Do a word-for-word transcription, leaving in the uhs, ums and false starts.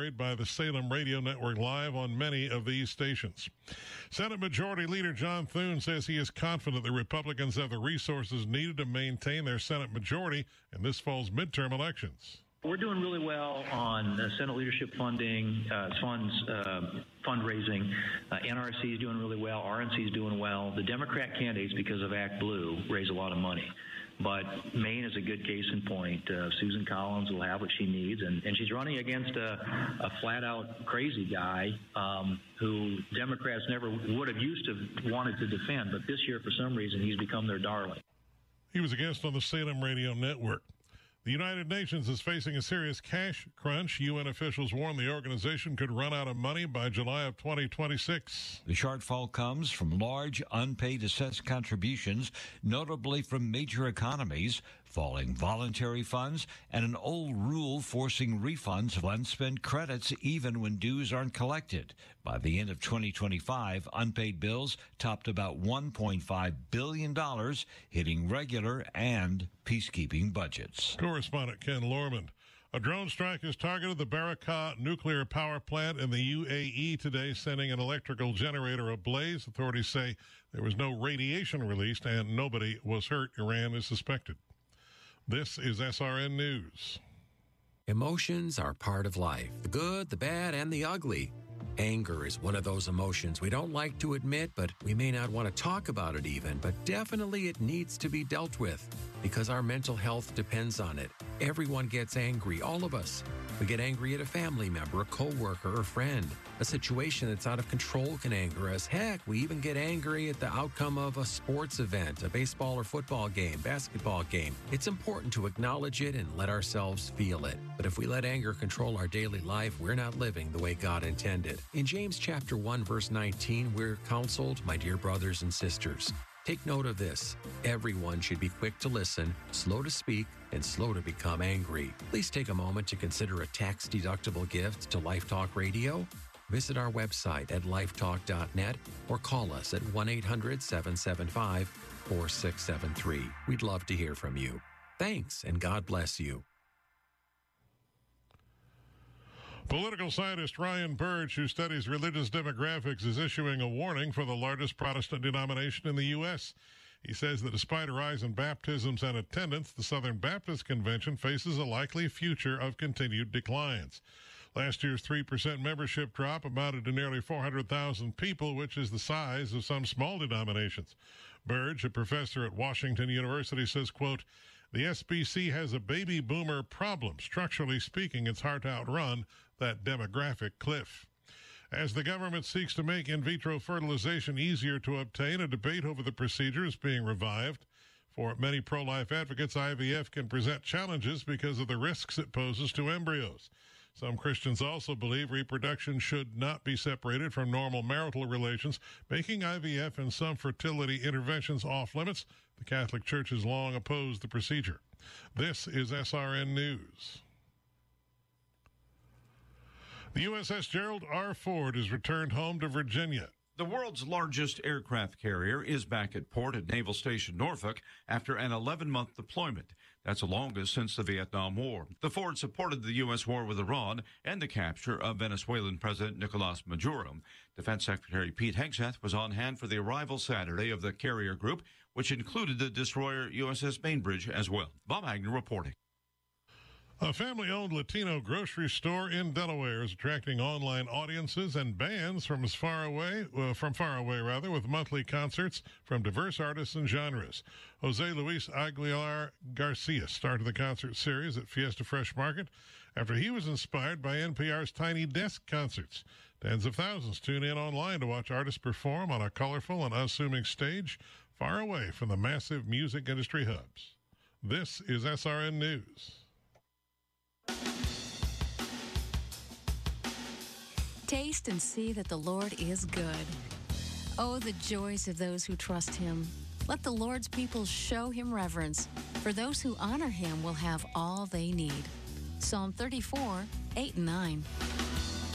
carried by the Salem Radio Network live on many of these stations. Senate Majority Leader John Thune says he is confident the Republicans have the resources needed to maintain their Senate majority in this fall's midterm elections. We're doing really well on uh, Senate leadership funding, uh, funds, uh, fundraising. Uh, N R C is doing really well. R N C is doing well. The Democrat candidates, because of Act Blue, raise a lot of money. But Maine is a good case in point. Uh, Susan Collins will have what she needs, and, and she's running against a, a flat-out crazy guy um, who Democrats never would have used to wanted to defend. But this year, for some reason, he's become their darling. He was a guest on the Salem Radio Network. The United Nations is facing a serious cash crunch. U N officials warn the organization could run out of money by July of twenty twenty-six. The shortfall comes from large unpaid assessed contributions, notably from major economies, falling voluntary funds, and an old rule forcing refunds of unspent credits even when dues aren't collected. By the end of twenty twenty-five, unpaid bills topped about one point five billion dollars, hitting regular and peacekeeping budgets. Correspondent Ken Lorman. A drone strike has targeted the Barakah nuclear power plant in the U A E today, sending an electrical generator ablaze. Authorities say there was no radiation released and nobody was hurt. Iran is suspected. This is S R N News. Emotions are part of life, the good, the bad, and the ugly. Anger is one of those emotions we don't like to admit, but we may not want to talk about it even, but definitely it needs to be dealt with because our mental health depends on it. Everyone gets angry, all of us. We get angry at a family member, a coworker, or friend. A situation that's out of control can anger us. Heck, we even get angry at the outcome of a sports event, a baseball or football game, basketball game. It's important to acknowledge it and let ourselves feel it. But if we let anger control our daily life, we're not living the way God intended. In James chapter one, verse nineteen, we're counseled, my dear brothers and sisters. Take note of this. Everyone should be quick to listen, slow to speak, and slow to become angry. Please take a moment to consider a tax-deductible gift to Life Talk Radio. Visit our website at lifetalk dot net or call us at one eight hundred, seven seven five, four six seven three. We'd love to hear from you. Thanks, and God bless you. Political scientist Ryan Burge, who studies religious demographics, is issuing a warning for the largest Protestant denomination in the U S He says that despite a rise in baptisms and attendance, the Southern Baptist Convention faces a likely future of continued declines. Last year's three percent membership drop amounted to nearly four hundred thousand people, which is the size of some small denominations. Burge, a professor at Washington University, says, quote, the S B C has a baby boomer problem. Structurally speaking, it's hard to outrun that demographic cliff. As the government seeks to make in vitro fertilization easier to obtain, a debate over the procedure is being revived. For many pro-life advocates, I V F can present challenges because of the risks it poses to embryos. Some Christians also believe reproduction should not be separated from normal marital relations, making I V F and some fertility interventions off limits. The Catholic Church has long opposed the procedure. This is S R N News. The U S S Gerald R. Ford is returned home to Virginia. The world's largest aircraft carrier is back at port at Naval Station Norfolk after an eleven-month deployment. That's the longest since the Vietnam War. The Ford supported the U S war with Iran and the capture of Venezuelan President Nicolas Maduro. Defense Secretary Pete Hegseth was on hand for the arrival Saturday of the carrier group, which included the destroyer U S S Bainbridge as well. Bob Agnew reporting. A family-owned Latino grocery store in Delaware is attracting online audiences and bands from as far away, uh, from far away rather, with monthly concerts from diverse artists and genres. Jose Luis Aguilar Garcia started the concert series at Fiesta Fresh Market after he was inspired by N P R's Tiny Desk concerts. Tens of thousands tune in online to watch artists perform on a colorful and unassuming stage far away from the massive music industry hubs. This is S R N News. Taste and see that the Lord is good. Oh, the joys of those who trust him. Let the Lord's people show him reverence, for those who honor him will have all they need. Psalm thirty-four, eight and nine.